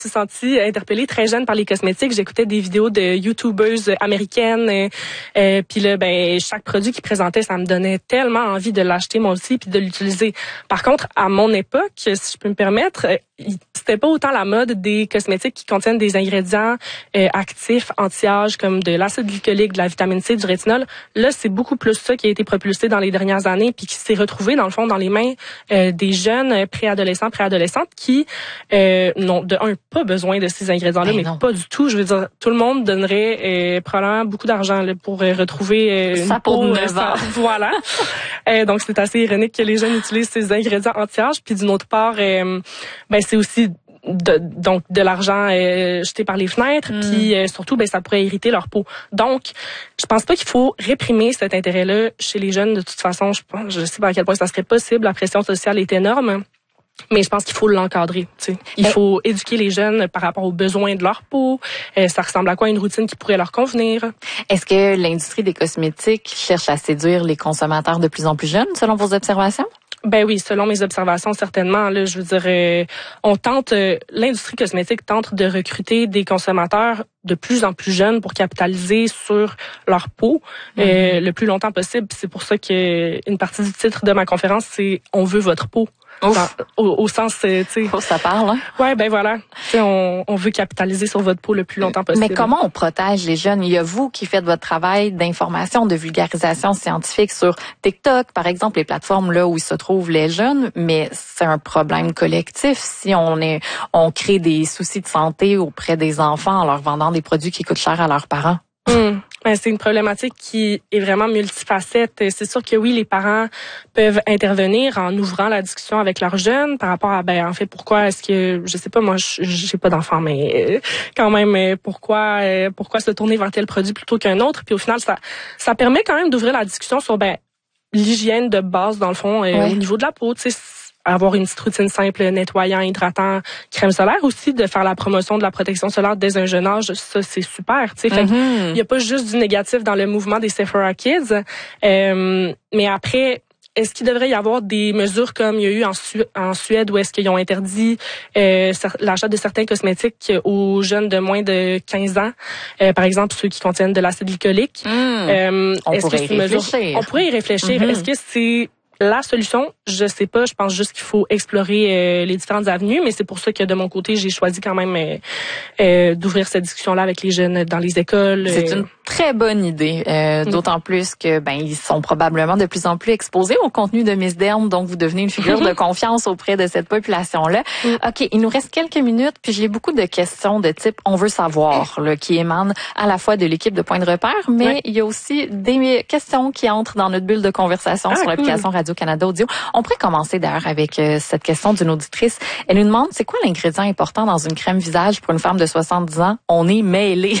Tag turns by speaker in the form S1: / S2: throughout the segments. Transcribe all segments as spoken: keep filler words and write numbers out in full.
S1: Je me suis sentie interpellée très jeune par les cosmétiques. J'écoutais des vidéos de YouTubeuses américaines. Euh, euh, puis là, ben chaque produit qu'ils présentaient, ça me donnait tellement envie de l'acheter moi aussi puis de l'utiliser. Par contre, à mon époque, si je peux me permettre, c'était pas autant la mode des cosmétiques qui contiennent des ingrédients euh, actifs anti-âge comme de l'acide glycolique, de la vitamine C, du rétinol. Là, c'est beaucoup plus ça qui a été propulsé dans les dernières années puis qui s'est retrouvé dans le fond dans les mains euh, des jeunes préadolescents, préadolescentes qui euh, n'ont de un pas besoin de ces ingrédients-là, ben mais non. Pas du tout. Je veux dire, tout le monde donnerait euh, probablement beaucoup d'argent là, pour euh, retrouver euh, une
S2: sa peau de neuf ans.
S1: Voilà. euh, donc c'est assez ironique que les jeunes utilisent ces ingrédients anti-âge. Puis d'une autre part, euh, ben c'est aussi de, donc de l'argent euh, jeté par les fenêtres, mm. puis euh, surtout ben ça pourrait irriter leur peau. Donc je pense pas qu'il faut réprimer cet intérêt-là chez les jeunes. De toute façon, je pense, je sais pas à quel point ça serait possible. La pression sociale est énorme. Mais je pense qu'il faut l'encadrer. Tu sais. Il Mais... faut éduquer les jeunes par rapport aux besoins de leur peau. Euh, ça ressemble à quoi une routine qui pourrait leur convenir.
S2: Est-ce que l'industrie des cosmétiques cherche à séduire les consommateurs de plus en plus jeunes, selon vos observations?
S1: Ben oui, selon mes observations, certainement. Là, je veux dire, euh, on tente, euh, l'industrie cosmétique tente de recruter des consommateurs de plus en plus jeunes pour capitaliser sur leur peau mm-hmm. euh, le plus longtemps possible. C'est pour ça que une partie du titre de ma conférence, c'est « On veut votre peau ». Dans, au, au sens, tu sais.
S2: Oh, ça parle, hein?
S1: Ouais, ben voilà. Tu sais, on, on veut capitaliser sur votre peau le plus longtemps possible.
S2: Mais comment on protège les jeunes? Il y a vous qui faites votre travail d'information, de vulgarisation scientifique sur TikTok, par exemple, les plateformes là où se trouvent les jeunes, mais c'est un problème collectif si on est, on crée des soucis de santé auprès des enfants en leur vendant des produits qui coûtent cher à leurs parents.
S1: Mmh. Ben, c'est une problématique qui est vraiment multifacette. C'est sûr que oui, les parents peuvent intervenir en ouvrant la discussion avec leurs jeunes par rapport à, ben, en fait, pourquoi est-ce que, je sais pas, moi, j'ai pas d'enfant, mais quand même, pourquoi, pourquoi se tourner vers tel produit plutôt qu'un autre? Puis au final, ça, ça permet quand même d'ouvrir la discussion sur, ben, l'hygiène de base, dans le fond, ouais. Au niveau de la peau, tu sais. Avoir une petite routine simple, nettoyant, hydratant, crème solaire aussi, de faire la promotion de la protection solaire dès un jeune âge, ça c'est super, tu sais. Fait mm-hmm. Il y a pas juste du négatif dans le mouvement des Sephora Kids, euh, mais après, est-ce qu'il devrait y avoir des mesures comme il y a eu en, Su- en Suède où est-ce qu'ils ont interdit euh, l'achat de certains cosmétiques aux jeunes de moins de quinze ans, euh, par exemple ceux qui contiennent de l'acide glycolique.
S2: Mm. Euh, on,
S1: est-ce
S2: pourrait
S1: que
S2: y réfléchir.
S1: Mesure, on pourrait y réfléchir.
S2: Mm-hmm.
S1: Est-ce que c'est la solution? Je sais pas. Je pense juste qu'il faut explorer euh, les différentes avenues, mais c'est pour ça que de mon côté, j'ai choisi quand même euh, euh, d'ouvrir cette discussion-là avec les jeunes dans les écoles.
S2: C'est une très bonne idée, euh, mmh. d'autant plus que ben ils sont probablement de plus en plus exposés au contenu de Miss Derme, donc vous devenez une figure de confiance auprès de cette population-là. Mmh. OK, il nous reste quelques minutes, puis j'ai beaucoup de questions de type on veut savoir là, qui émanent à la fois de l'équipe de Point de repère, mais ouais. il y a aussi des questions qui entrent dans notre bulle de conversation ah, sur l'application cool. Radio-Canada Audio. On pourrait commencer d'ailleurs avec euh, cette question d'une auditrice. Elle nous demande, c'est quoi l'ingrédient important dans une crème visage pour une femme de soixante-dix ans? On est mêlés.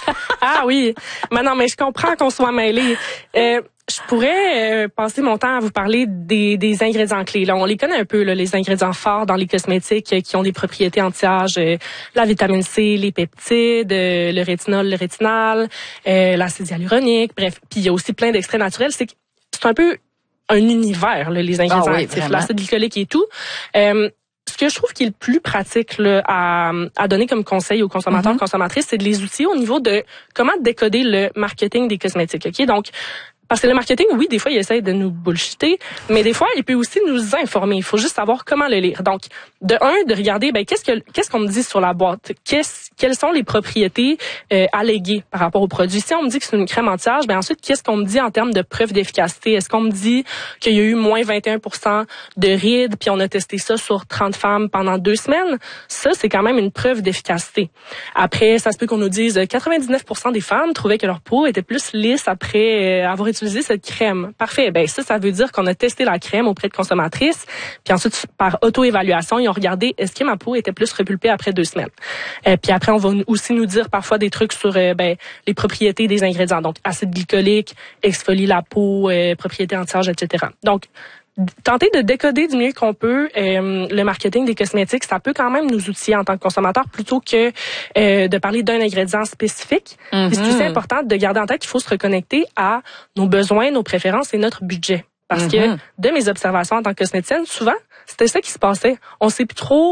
S1: Ah oui. Mais non, mais je comprends qu'on soit mêlés. Euh, je pourrais euh, passer mon temps à vous parler des, des ingrédients clés. Là, on les connaît un peu, là, les ingrédients forts dans les cosmétiques euh, qui ont des propriétés anti-âge. Euh, la vitamine C, les peptides, euh, le rétinol, le rétinal, euh, l'acide hyaluronique. Bref, puis il y a aussi plein d'extraits naturels. C'est, c'est un peu un univers, là, les ingrédients
S2: ah oui,
S1: actifs, l'acide glycolique et tout. Euh, Ce que je trouve qui est le plus pratique là, à, à donner comme conseil aux consommateurs, mm-hmm. consommatrices, c'est de les outiller au niveau de comment décoder le marketing des cosmétiques. Ok, donc parce que le marketing, oui, des fois, il essaie de nous bullshiter, mais des fois, il peut aussi nous informer. Il faut juste savoir comment le lire. Donc, de un, de regarder, ben qu'est-ce que qu'est-ce qu'on me dit sur la boîte, qu'est-ce, quelles sont les propriétés euh, alléguées par rapport au produit. Si on me dit que c'est une crème anti-âge, ben ensuite, qu'est-ce qu'on me dit en termes de preuve d'efficacité? Est-ce qu'on me dit qu'il y a eu moins vingt et un pour cent de rides, puis on a testé ça sur trente femmes pendant deux semaines? Ça, c'est quand même une preuve d'efficacité. Après, ça se peut qu'on nous dise quatre-vingt-dix-neuf pour cent des femmes trouvaient que leur peau était plus lisse après euh, avoir utiliser cette crème. Parfait. Ben ça, ça veut dire qu'on a testé la crème auprès de consommatrices, puis ensuite, par auto-évaluation, ils ont regardé est-ce que ma peau était plus repulpée après deux semaines. Euh, puis après, on va aussi nous dire parfois des trucs sur euh, ben, les propriétés des ingrédients. Donc, acide glycolique, exfolie la peau, euh, propriétés anti-âge, et cetera. Donc, tenter de décoder du mieux qu'on peut euh, le marketing des cosmétiques, ça peut quand même nous outiller en tant que consommateur plutôt que euh, de parler d'un ingrédient spécifique. Mm-hmm. Puis c'est aussi important de garder en tête qu'il faut se reconnecter à nos besoins, nos préférences et notre budget. Parce mm-hmm. que de mes observations en tant que cosméticienne, souvent, c'était ça qui se passait. On sait plus trop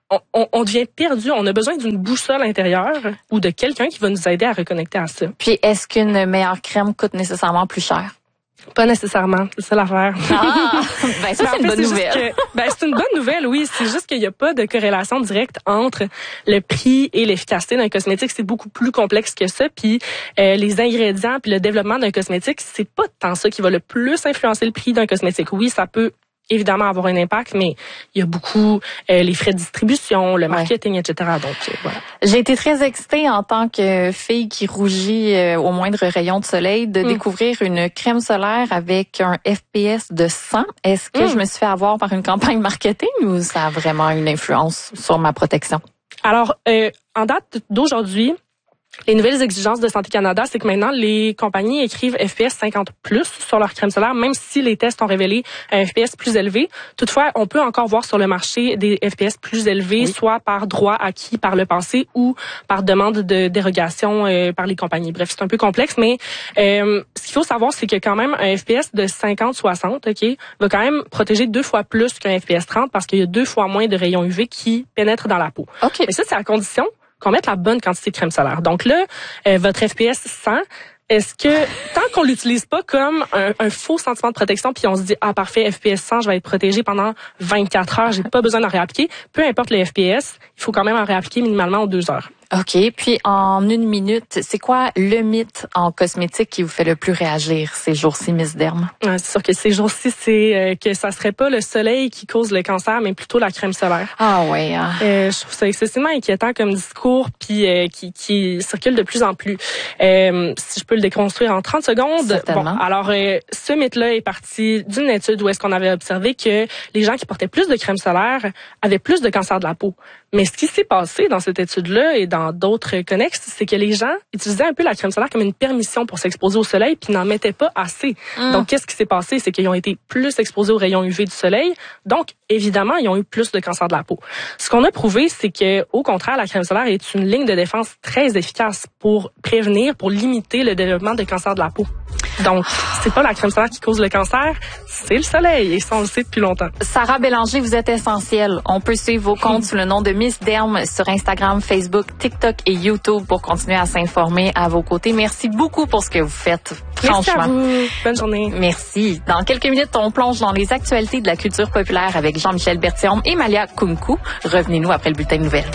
S1: on, on, on devient perdu. On a besoin d'une boussole intérieure ou de quelqu'un qui va nous aider à reconnecter à ça.
S2: Puis, est-ce qu'une meilleure crème coûte nécessairement plus cher?
S1: Pas nécessairement, c'est ça l'affaire.
S2: Ah, ben ça,
S1: ben,
S2: c'est une
S1: fait,
S2: bonne
S1: c'est
S2: nouvelle.
S1: Que, ben, c'est une bonne nouvelle, oui. C'est juste qu'il n'y a pas de corrélation directe entre le prix et l'efficacité d'un cosmétique. C'est beaucoup plus complexe que ça. Puis euh, les ingrédients puis le développement d'un cosmétique, c'est pas tant ça qui va le plus influencer le prix d'un cosmétique. Oui, ça peut évidemment avoir un impact, mais il y a beaucoup euh, les frais de distribution, le marketing, ouais. et cetera. Donc, euh, voilà.
S2: J'ai été très excitée en tant que fille qui rougit euh, au moindre rayon de soleil de mm. découvrir une crème solaire avec un F P S de cent. Est-ce que mm. je me suis fait avoir par une campagne marketing ou ça a vraiment une influence sur ma protection?
S1: Alors, euh, en date d'aujourd'hui, les nouvelles exigences de Santé Canada, c'est que maintenant, les compagnies écrivent F P S cinquante plus sur leur crème solaire, même si les tests ont révélé un F P S plus élevé. Toutefois, on peut encore voir sur le marché des F P S plus élevés, oui. soit par droit acquis par le passé ou par demande de dérogation euh, par les compagnies. Bref, c'est un peu complexe, mais euh, ce qu'il faut savoir, c'est que quand même un F P S de cinquante soixante, ok, va quand même protéger deux fois plus qu'un F P S trente parce qu'il y a deux fois moins de rayons U V qui pénètrent dans la peau.
S2: Okay.
S1: Mais ça, c'est à condition qu'on mette la bonne quantité de crème solaire. Donc là, euh, votre F P S cent, est-ce que tant qu'on l'utilise pas comme un, un faux sentiment de protection, puis on se dit ah parfait F P S cent, je vais être protégé pendant vingt-quatre heures, j'ai pas besoin d'en réappliquer. Peu importe le F P S, il faut quand même en réappliquer minimalement aux deux heures.
S2: OK. Puis, en une minute, c'est quoi le mythe en cosmétique qui vous fait le plus réagir ces jours-ci, Miss Derme?
S1: Ouais, c'est sûr que ces jours-ci, c'est euh, que ça serait pas le soleil qui cause le cancer, mais plutôt la crème solaire.
S2: Ah ouais. Hein.
S1: Euh, je trouve ça excessivement inquiétant comme discours, puis euh, qui, qui circule de plus en plus. Euh, si je peux le déconstruire en trente secondes.
S2: Certainement.
S1: Bon, alors, euh, ce mythe-là est parti d'une étude où est-ce qu'on avait observé que les gens qui portaient plus de crème solaire avaient plus de cancer de la peau. Mais ce qui s'est passé dans cette étude-là et dans d'autres connexes, c'est que les gens utilisaient un peu la crème solaire comme une permission pour s'exposer au soleil puis n'en mettaient pas assez. Mmh. Donc, qu'est-ce qui s'est passé? C'est qu'ils ont été plus exposés aux rayons U V du soleil. Donc, évidemment, ils ont eu plus de cancer de la peau. Ce qu'on a prouvé, c'est que, au contraire, la crème solaire est une ligne de défense très efficace pour prévenir, pour limiter le développement de cancer de la peau. Donc, c'est pas la crème solaire qui cause le cancer, c'est le soleil. Et ça, on le sait depuis longtemps.
S2: Sarah Bélanger, vous êtes essentielle. On peut suivre vos comptes sous le nom de Miss Derme sur Instagram, Facebook, TikTok et YouTube pour continuer à s'informer à vos côtés. Merci beaucoup pour ce que vous faites. Franchement.
S1: Merci à vous. Bonne journée.
S2: Merci. Dans quelques minutes, on plonge dans les actualités de la culture populaire avec Jean-Michel Berthiaume et Malia Kunku. Revenez-nous après le bulletin de nouvelles.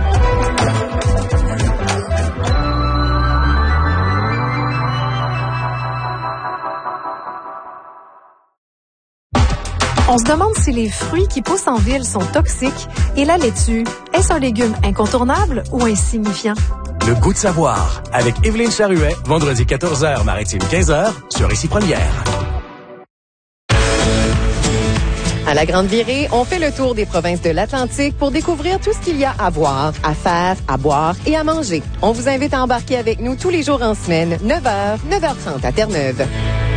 S3: On se demande si les fruits qui poussent en ville sont toxiques et la laitue, est-ce un légume incontournable ou insignifiant?
S4: Le goût de savoir avec Évelyne Charuet, vendredi quatorze heures, Maritime quinze heures, sur Ici Première.
S5: À la Grande Virée, on fait le tour des provinces de l'Atlantique pour découvrir tout ce qu'il y a à voir, à faire, à boire et à manger. On vous invite à embarquer avec nous tous les jours en semaine, neuf heures, neuf heures trente à Terre-Neuve.